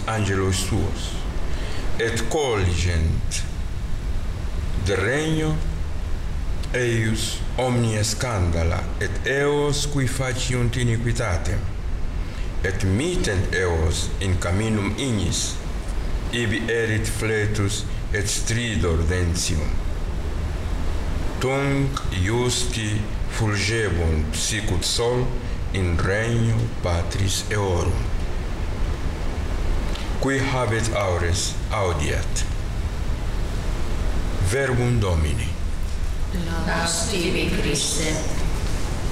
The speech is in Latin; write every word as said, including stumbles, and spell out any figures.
angelos suos, et colligent de regno eius omnia scandala, et eos qui faciunt iniquitatem, et mittent eos in caminum ignis, ibi erit fletus et stridor dentium. Tunc iusti fulgebunt sicut sol in regno Patris eorum. Qui habet aures audiat. Verbum Domini. Laus tibi, Christe.